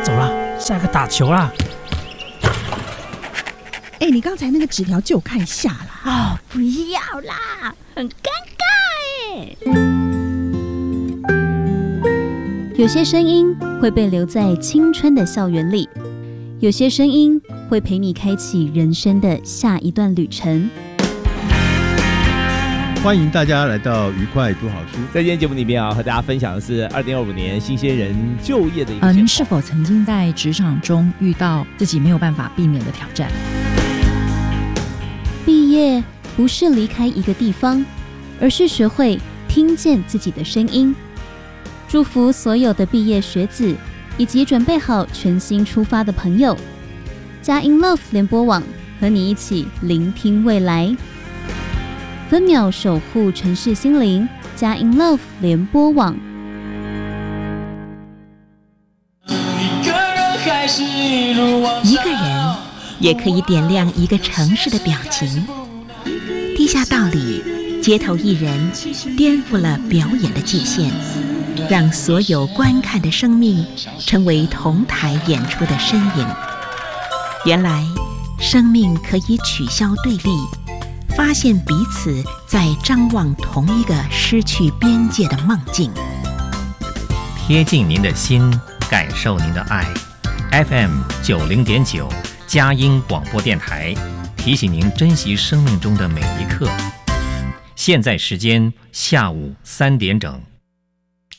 走啦，下课打球啦。 你刚才那个纸条借我看一下啦。 不要啦，很尴尬有些声音会被留在青春的校园里，有些声音会陪你开启人生的下一段旅程。 欢迎大家来到愉快读好书。 在今天节目里面和大家分享的是2025年新鲜人就业的一个您是否曾经在职场中遇到自己没有办法避免的挑战？ 毕业不是离开一个地方，而是学会听见自己的声音。祝福所有的毕业学子以及准备好全新出发的朋友。佳音 Love 联播网和你一起聆听未来，分秒守护城市心灵。佳音 Love 联播网。 一个人也可以点亮一个城市的表情。地下道里，街头艺人颠覆了表演的界限，让所有观看的生命成为同台演出的身影。原来，生命可以取消对立，发现彼此在张望同一个失去边界的梦境。 贴近您的心，感受您的爱。FM 90.9佳音广播电台提醒您珍惜生命中的每一刻。现在时间下午3点整。